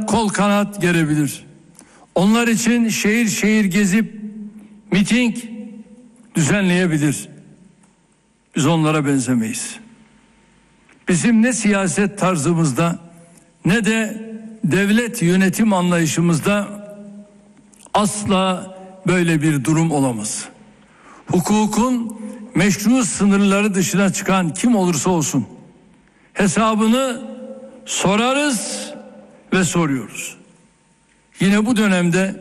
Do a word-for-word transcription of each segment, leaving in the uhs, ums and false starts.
kol kanat gerebilir. Onlar için şehir şehir gezip miting düzenleyebilir. Biz onlara benzemeyiz. Bizim ne siyaset tarzımızda ne de devlet yönetim anlayışımızda asla böyle bir durum olamaz. Hukukun meşru sınırları dışına çıkan kim olursa olsun hesabını sorarız ve soruyoruz. Yine bu dönemde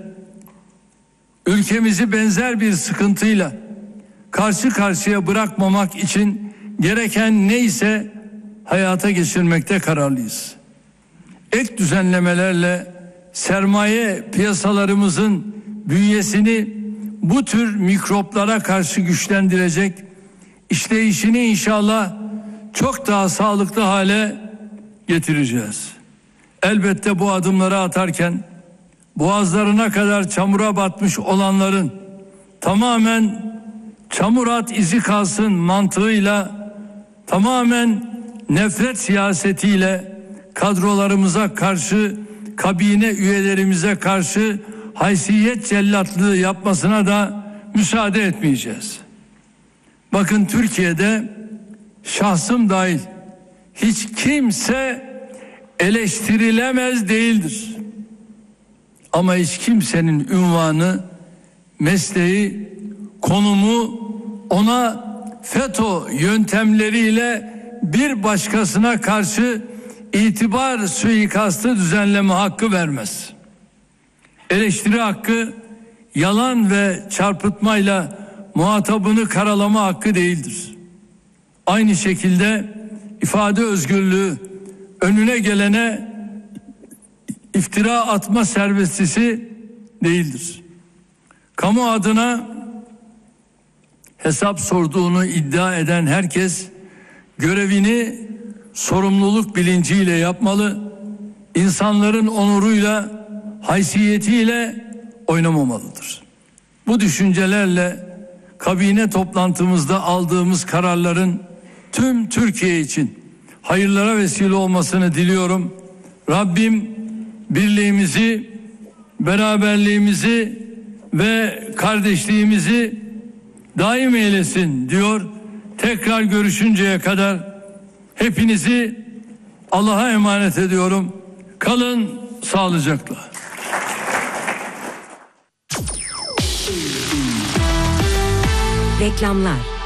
ülkemizi benzer bir sıkıntıyla karşı karşıya bırakmamak için gereken neyse hayata geçirmekte kararlıyız. Ek düzenlemelerle sermaye piyasalarımızın bünyesini bu tür mikroplara karşı güçlendirecek, işleyişini inşallah çok daha sağlıklı hale getireceğiz. Elbette bu adımları atarken boğazlarına kadar çamura batmış olanların tamamen çamur at izi kalsın mantığıyla, tamamen nefret siyasetiyle kadrolarımıza karşı, kabine üyelerimize karşı haysiyet cellatlığı yapmasına da müsaade etmeyeceğiz. Bakın, Türkiye'de şahsım dahil hiç kimse eleştirilemez değildir. Ama hiç kimsenin ünvanı, mesleği, konumu ona FETÖ yöntemleriyle bir başkasına karşı itibar suikastı düzenleme hakkı vermez. Eleştiri hakkı yalan ve çarpıtmayla muhatabını karalama hakkı değildir. Aynı şekilde ifade özgürlüğü önüne gelene iftira atma serbestisi değildir. Kamu adına hesap sorduğunu iddia eden herkes görevini sorumluluk bilinciyle yapmalı, insanların onuruyla, haysiyetiyle oynamamalıdır. Bu düşüncelerle kabine toplantımızda aldığımız kararların tüm Türkiye için hayırlara vesile olmasını diliyorum. Rabbim birliğimizi, beraberliğimizi ve kardeşliğimizi daim eylesin diyor. Tekrar görüşünceye kadar hepinizi Allah'a emanet ediyorum. Kalın sağlıcakla. Reklamlar.